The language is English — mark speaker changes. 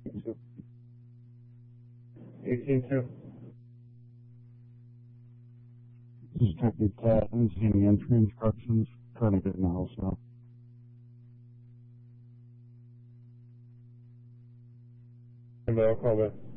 Speaker 1: 18-2.
Speaker 2: Just check the cat and see any entry instructions. Trying to get in the house now.
Speaker 1: I'll call back.